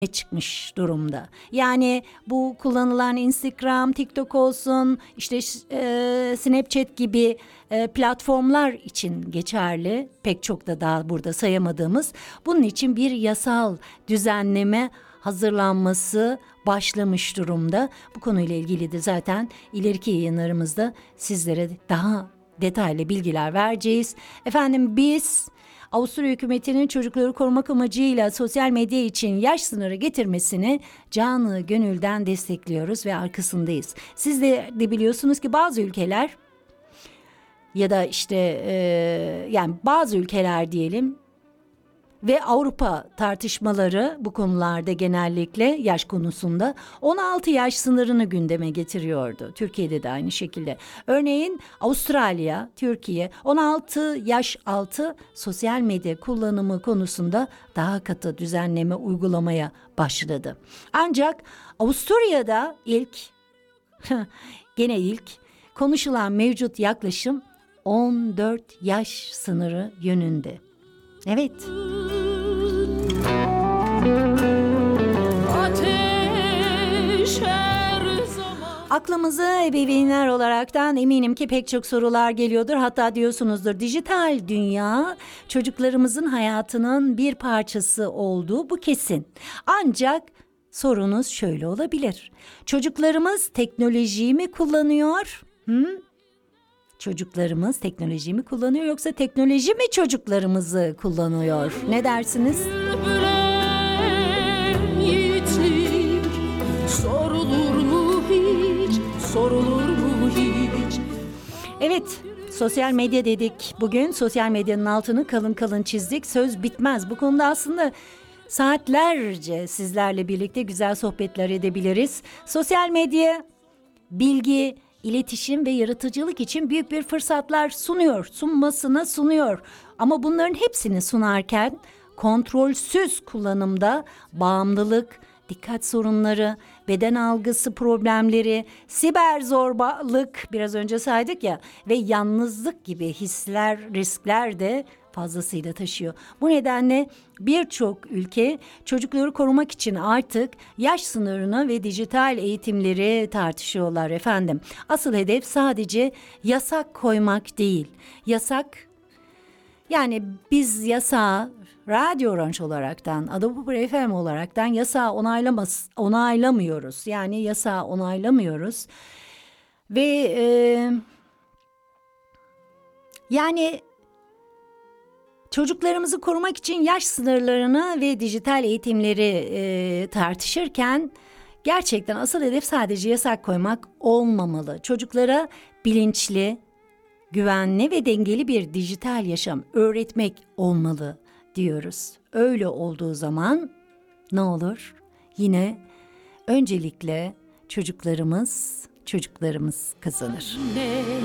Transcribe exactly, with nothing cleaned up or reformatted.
çıkmış durumda. Yani bu kullanılan Instagram, TikTok olsun, işte e, Snapchat gibi e, platformlar için geçerli. Pek çok da daha burada sayamadığımız. Bunun için bir yasal düzenleme hazırlanması başlamış durumda. Bu konuyla ilgili de zaten ileriki yayınlarımızda sizlere daha detaylı bilgiler vereceğiz. Efendim biz Avusturya hükümetinin çocukları korumak amacıyla sosyal medya için yaş sınırı getirmesini canı gönülden destekliyoruz ve arkasındayız. Siz de, de biliyorsunuz ki bazı ülkeler ya da işte e, yani bazı ülkeler diyelim ve Avrupa tartışmaları bu konularda genellikle yaş konusunda on altı yaş sınırını gündeme getiriyordu. Türkiye'de de aynı şekilde. Örneğin Avustralya, Türkiye on altı yaş altı sosyal medya kullanımı konusunda daha katı düzenleme uygulamaya başladı. Ancak Avusturya'da ilk, gene ilk konuşulan mevcut yaklaşım on dört yaş sınırı yönünde. Evet. Aklımıza ebeveynler olaraktan eminim ki pek çok sorular geliyordur. Hatta diyorsunuzdur, dijital dünya çocuklarımızın hayatının bir parçası olduğu bu kesin. Ancak sorunuz şöyle olabilir. Çocuklarımız teknolojiyi mi kullanıyor? Hı? Çocuklarımız teknoloji mi kullanıyor yoksa teknoloji mi çocuklarımızı kullanıyor? Ne dersiniz? Yiğitlik, sorulur mu hiç, sorulur mu hiç? Evet, sosyal medya dedik. Bugün sosyal medyanın altını kalın kalın çizdik. Söz bitmez. Bu konuda aslında saatlerce sizlerle birlikte güzel sohbetler edebiliriz. Sosyal medya, bilgi, İletişim ve yaratıcılık için büyük bir fırsatlar sunuyor, sunmasına sunuyor. Ama bunların hepsini sunarken kontrolsüz kullanımda bağımlılık, dikkat sorunları, beden algısı problemleri, siber zorbalık biraz önce saydık ya ve yalnızlık gibi hisler, riskler de fazlasıyla taşıyor. Bu nedenle birçok ülke çocukları korumak için artık yaş sınırını ve dijital eğitimleri tartışıyorlar efendim. Asıl hedef sadece yasak koymak değil. Yasak, yani biz yasağı Radyo Orange olaraktan, Adobe F M olaraktan yasağı onaylamaz, onaylamıyoruz. Yani yasağı onaylamıyoruz. Ve e, yani çocuklarımızı korumak için yaş sınırlarını ve dijital eğitimleri e, tartışırken gerçekten asıl hedef sadece yasak koymak olmamalı. Çocuklara bilinçli, güvenli ve dengeli bir dijital yaşam öğretmek olmalı diyoruz. Öyle olduğu zaman ne olur? Yine öncelikle çocuklarımız, çocuklarımız kazanır.